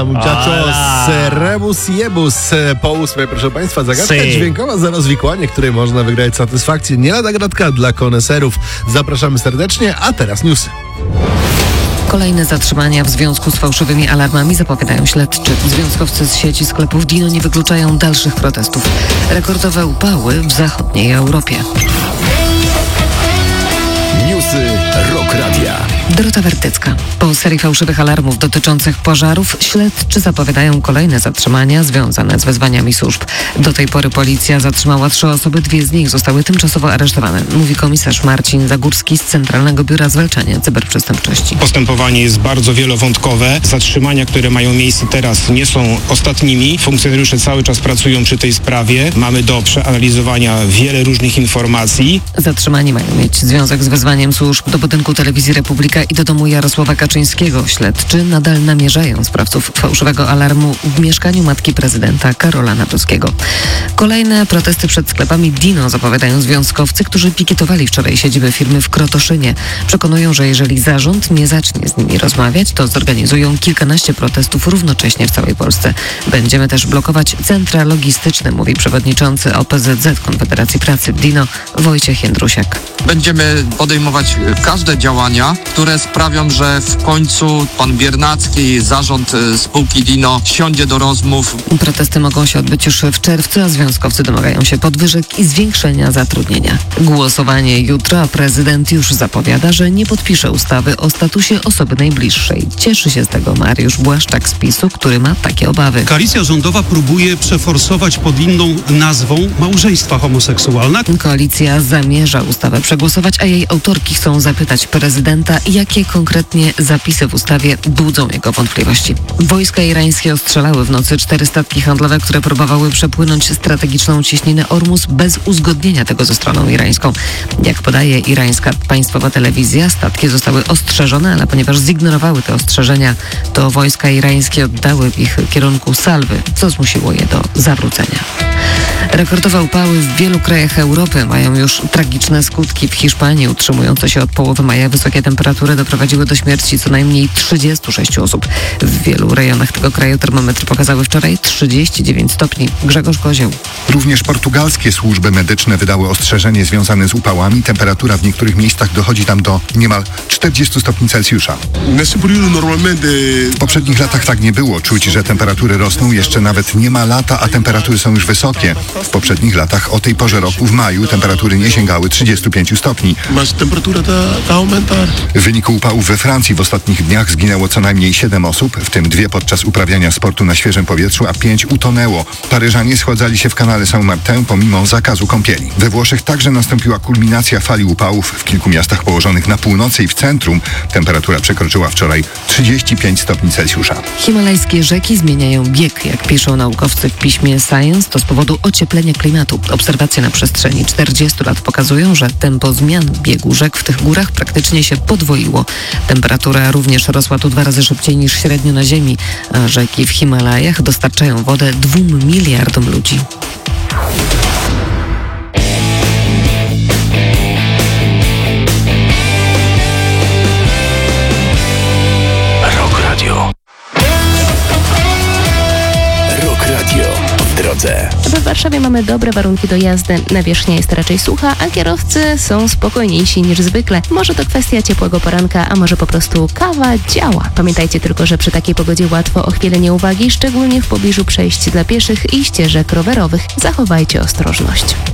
Hola, muchachos. Rebus jebus. Po 8, proszę Państwa, zagadka dźwiękowa za rozwikłanie, której można wygrać satysfakcję. Nie lada gratka dla koneserów. Zapraszamy serdecznie, a teraz newsy. Kolejne zatrzymania w związku z fałszywymi alarmami zapowiadają śledczy. Związkowcy z sieci sklepów Dino nie wykluczają dalszych protestów. Rekordowe upały w zachodniej Europie. Newsy Rock Radia. Dorota Wertycka. Po serii fałszywych alarmów dotyczących pożarów śledczy zapowiadają kolejne zatrzymania związane z wezwaniami służb. Do tej pory policja zatrzymała 3 osoby, 2 z nich zostały tymczasowo aresztowane, mówi komisarz Marcin Zagórski z Centralnego Biura Zwalczania Cyberprzestępczości. Postępowanie jest bardzo wielowątkowe. Zatrzymania, które mają miejsce teraz, nie są ostatnimi. Funkcjonariusze cały czas pracują przy tej sprawie. Mamy do przeanalizowania wiele różnych informacji. Zatrzymani mają mieć związek z wezwaniem służb do budynku Telewizji Republika i do domu Jarosława Kaczyńskiego. Śledczy nadal namierzają sprawców fałszywego alarmu w mieszkaniu matki prezydenta Karola Nawrockiego. Kolejne protesty przed sklepami Dino zapowiadają związkowcy, którzy pikietowali wczoraj siedzibę firmy w Krotoszynie. Przekonują, że jeżeli zarząd nie zacznie z nimi rozmawiać, to zorganizują kilkanaście protestów równocześnie w całej Polsce. Będziemy też blokować centra logistyczne, mówi przewodniczący OPZZ Konfederacji Pracy Dino Wojciech Jędrusiak. Będziemy podejmować każde działania, które sprawią, że w końcu pan Biernacki, zarząd spółki Dino siądzie do rozmów. Protesty mogą się odbyć już w czerwcu, a związkowcy domagają się podwyżek i zwiększenia zatrudnienia. Głosowanie jutro, a prezydent już zapowiada, że nie podpisze ustawy o statusie osoby najbliższej. Cieszy się z tego Mariusz Błaszczak z PiS-u, który ma takie obawy. Koalicja rządowa próbuje przeforsować pod inną nazwą małżeństwa homoseksualne. Koalicja zamierza ustawę przegłosować, a jej autorki chcą zapytać prezydenta, jakie konkretnie zapisy w ustawie budzą jego wątpliwości. Wojska irańskie ostrzelały w nocy 4 statki handlowe, które próbowały przepłynąć strategiczną cieśninę Ormus bez uzgodnienia tego ze stroną irańską. Jak podaje irańska państwowa telewizja, statki zostały ostrzeżone, ale ponieważ zignorowały te ostrzeżenia, to wojska irańskie oddały w ich kierunku salwy, co zmusiło je do zawrócenia. Rekordowe upały w wielu krajach Europy mają już tragiczne skutki. W Hiszpanii utrzymujące się od połowy maja wysokie temperatury doprowadziły do śmierci co najmniej 36 osób. W wielu rejonach tego kraju termometry pokazały wczoraj 39 stopni. Grzegorz Kozioł. Również portugalskie służby medyczne wydały ostrzeżenie związane z upałami. Temperatura w niektórych miejscach dochodzi tam do niemal 40 stopni Celsjusza. W poprzednich latach tak nie było. Czuć, że temperatury rosną. Jeszcze nawet nie ma lata, a temperatury są już wysokie. W poprzednich latach o tej porze roku w maju temperatury nie sięgały 35 stopni. W wyniku upałów we Francji w ostatnich dniach zginęło co najmniej 7 osób, w tym 2 podczas uprawiania sportu na świeżym powietrzu, a 5 utonęło. Paryżanie schładzali się w kanale Saint-Martin pomimo zakazu kąpieli. We Włoszech także nastąpiła kulminacja fali upałów. W kilku miastach położonych na północy i w centrum temperatura przekroczyła wczoraj 35 stopni Celsjusza. Himalajskie rzeki zmieniają bieg, jak piszą naukowcy w piśmie Science, to z powodu ocieplenia klimatu. Obserwacje na przestrzeni 40 lat pokazują, że tempo zmian biegu rzek w tych górach praktycznie się podwoiło. Temperatura również rosła tu 2 razy szybciej niż średnio na Ziemi, a rzeki w Himalajach dostarczają wodę 2 miliardom ludzi. Rock Radio. Rock Radio w drodze. W Warszawie mamy dobre warunki do jazdy. Nawierzchnia jest raczej sucha, a kierowcy są spokojniejsi niż zwykle. Może to kwestia ciepłego poranka, a może po prostu kawa działa. Pamiętajcie tylko, że przy takiej pogodzie łatwo o chwielenie uwagi, szczególnie w pobliżu przejść dla pieszych i ścieżek rowerowych. Zachowajcie ostrożność.